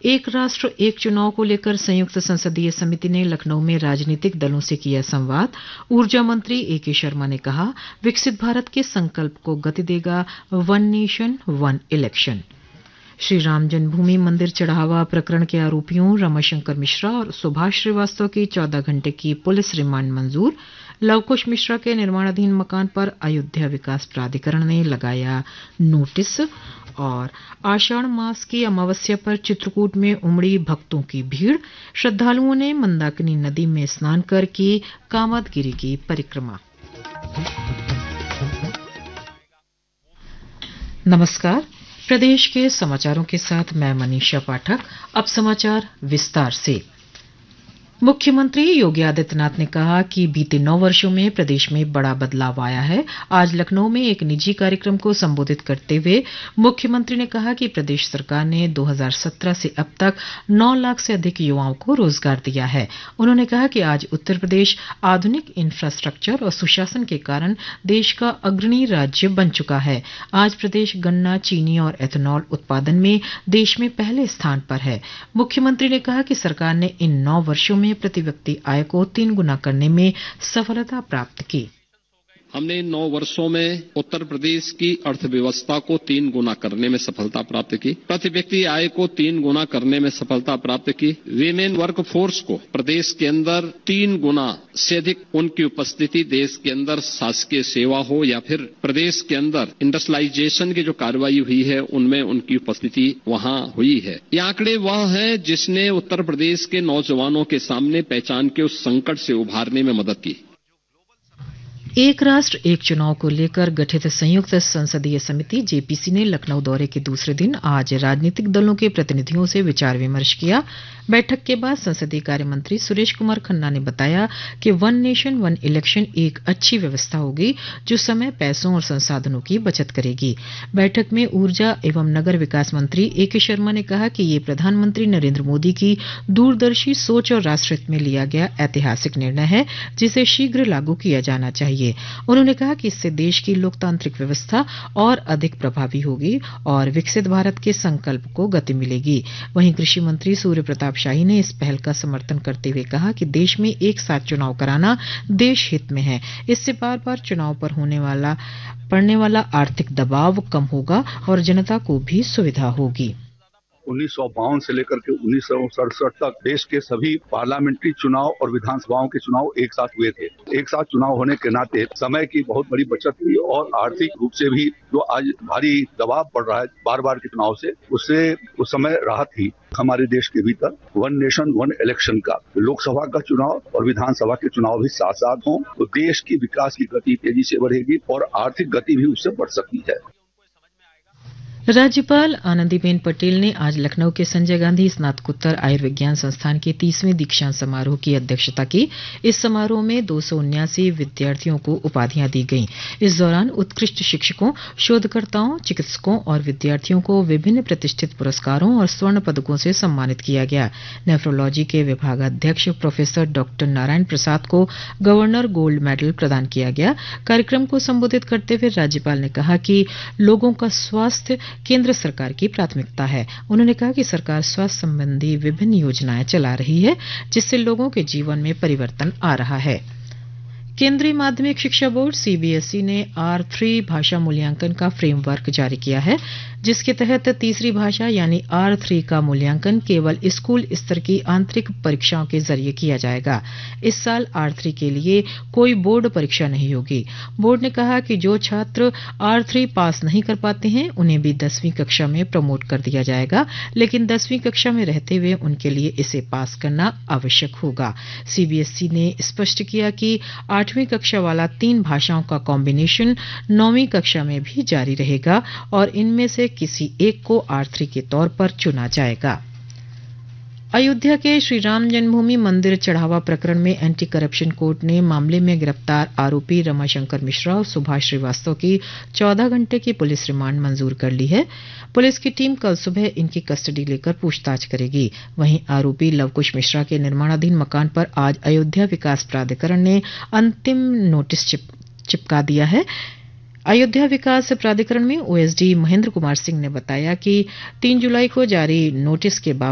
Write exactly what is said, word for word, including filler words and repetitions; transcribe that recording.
एक राष्ट्र एक चुनाव को लेकर संयुक्त संसदीय समिति ने लखनऊ में राजनीतिक दलों से किया संवाद। ऊर्जा मंत्री ए के शर्मा ने कहा, विकसित भारत के संकल्प को गति देगा one nation one election. Shri Ram जन्मभूमि मंदिर चढ़ावा प्रकरण के आरोपियों रमाशंकर मिश्रा और सुभाष श्रीवास्तव की चौदह घंटे की पुलिस रिमांड मंजूर। लवकुश मिश्रा के निर्माणाधीन मकान पर अयोध्या विकास प्राधिकरण ने लगाया नोटिस। और आषाढ़ मास की अमावस्या पर चित्रकूट में उमड़ी भक्तों की भीड़। श्रद्धालुओं ने मंदाकिनी नदी में स्नान कर की कामदगिरि की परिक्रमा। नमस्कार, प्रदेश के समाचारों के साथ मैं मनीषा पाठक। अब समाचार विस्तार से। मुख्यमंत्री योगी आदित्यनाथ ने कहा कि बीते नौ वर्षों में प्रदेश में बड़ा बदलाव आया है। आज लखनऊ में एक निजी कार्यक्रम को संबोधित करते हुए मुख्यमंत्री ने कहा कि प्रदेश सरकार ने दो हज़ार सत्रह से अब तक नौ लाख से अधिक युवाओं को रोजगार दिया है। उन्होंने कहा कि आज उत्तर प्रदेश आधुनिक इंफ्रास्ट्रक्चर और सुशासन के कारण देश का अग्रणी राज्य बन चुका है। आज प्रदेश गन्ना, चीनी और एथेनॉल उत्पादन में देश में पहले स्थान पर है। मुख्यमंत्री ने कहा कि सरकार ने इन नौ वर्षों में प्रति व्यक्ति आय को तीन गुना करने में सफलता प्राप्त की। हमने इन नौ वर्षों में उत्तर प्रदेश की अर्थव्यवस्था को तीन गुना करने में सफलता प्राप्त की, प्रति व्यक्ति आय को तीन गुना करने में सफलता प्राप्त की, वीमेन वर्क फोर्स को प्रदेश के अंदर तीन गुना से अधिक उनकी उपस्थिति देश के अंदर शासकीय सेवा हो या फिर प्रदेश के अंदर इंडस्ट्रियलाइजेशन की जो कार्रवाई हुई है उनमें उनकी उपस्थिति वहां हुई है। ये आंकड़े वह है जिसने उत्तर प्रदेश के नौजवानों के सामने पहचान के उस संकट से उभारने में मदद की। एक राष्ट्र एक चुनाव को लेकर गठित संयुक्त संसदीय समिति जेपीसी ने लखनऊ दौरे के दूसरे दिन आज राजनीतिक दलों के प्रतिनिधियों से विचार विमर्श किया। बैठक के बाद संसदीय कार्य मंत्री सुरेश कुमार खन्ना ने बताया कि वन नेशन वन इलेक्शन एक अच्छी व्यवस्था होगी जो समय, पैसों और संसाधनों की बचत करेगी। बैठक में ऊर्जा एवं नगर विकास मंत्री ए के शर्मा ने कहा कि ये प्रधानमंत्री नरेंद्र मोदी की दूरदर्शी सोच और राष्ट्रहित में लिया गया ऐतिहासिक निर्णय है जिसे शीघ्र लागू किया जाना चाहिए। उन्होंने कहा कि इससे देश की लोकतांत्रिक व्यवस्था और अधिक प्रभावी होगी और विकसित भारत के संकल्प को गति मिलेगी। वहीं कृषि मंत्री सूर्य प्रताप शाही ने इस पहल का समर्थन करते हुए कहा कि देश में एक साथ चुनाव कराना देश हित में है। इससे बार बार चुनाव पर होने वाला पड़ने वाला आर्थिक दबाव कम होगा और जनता को भी सुविधा होगी। उन्नीस सौ बावन से लेकर के उन्नीस सौ सड़सठ तक देश के सभी पार्लियामेंट्री चुनाव और विधानसभाओं के चुनाव एक साथ हुए थे। एक साथ चुनाव होने के नाते समय की बहुत बड़ी बचत हुई और आर्थिक रूप से भी जो आज भारी दबाव पड़ रहा है बार बार के चुनाव से, उससे उस समय राहत थी। हमारे देश के भीतर वन नेशन वन इलेक्शन का लोकसभा का चुनाव और विधानसभा के चुनाव भी साथ साथ हों तो देश की विकास की गति तेजी से बढ़ेगी और आर्थिक गति भी उससे बढ़ सकती है। राज्यपाल आनंदीबेन पटेल ने आज लखनऊ के संजय गांधी स्नातकोत्तर आयुर्विज्ञान संस्थान के तीसवें दीक्षांत समारोह की अध्यक्षता की। इस समारोह में दो सौ उन्यासी विद्यार्थियों को उपाधियां दी गईं। इस दौरान उत्कृष्ट शिक्षकों, शोधकर्ताओं, चिकित्सकों और विद्यार्थियों को विभिन्न प्रतिष्ठित पुरस्कारों और स्वर्ण पदकों से सम्मानित किया गया। नेफ्रोलॉजी के विभागाध्यक्ष प्रोफेसर डॉक्टर नारायण प्रसाद को गवर्नर गोल्ड मेडल प्रदान किया गया। कार्यक्रम को संबोधित करते हुए राज्यपाल ने कहा कि लोगों का स्वास्थ्य केंद्र सरकार की प्राथमिकता है। उन्होंने कहा कि सरकार स्वास्थ्य संबंधी विभिन्न योजनाएं चला रही है जिससे लोगों के जीवन में परिवर्तन आ रहा है। केंद्रीय माध्यमिक शिक्षा बोर्ड सीबीएसई ने आर थ्री भाषा मूल्यांकन का फ्रेमवर्क जारी किया है जिसके तहत तीसरी भाषा यानी आर थ्री का मूल्यांकन केवल स्कूल स्तर की आंतरिक परीक्षाओं के जरिए किया जाएगा। इस साल आर थ्री के लिए कोई बोर्ड परीक्षा नहीं होगी। बोर्ड ने कहा कि जो छात्र आर थ्री पास नहीं कर पाते हैं उन्हें भी दसवीं कक्षा में प्रमोट कर दिया जाएगा, लेकिन दसवीं कक्षा में रहते हुए उनके लिए इसे पास करना आवश्यक होगा। सीबीएसई ने स्पष्ट किया कि आठवीं कक्षा वाला तीन भाषाओं का कॉम्बिनेशन नौवीं कक्षा में भी जारी रहेगा और इनमें से किसी एक को आर थ्री के तौर पर चुना जाएगा। अयोध्या के श्री राम जन्मभूमि मंदिर चढ़ावा प्रकरण में एंटी करप्शन कोर्ट ने मामले में गिरफ्तार आरोपी रमाशंकर मिश्रा और सुभाष श्रीवास्तव की चौदह घंटे की पुलिस रिमांड मंजूर कर ली है। पुलिस की टीम कल सुबह इनकी कस्टडी लेकर पूछताछ करेगी। वहीं आरोपी लवकुश मिश्रा के निर्माणाधीन मकान पर आज अयोध्या विकास प्राधिकरण ने अंतिम नोटिस चिप, चिपका दिया है। अयोध्या विकास प्राधिकरण में ओएसडी महेंद्र कुमार सिंह ने बताया कि तीन जुलाई को जारी नोटिस के बाद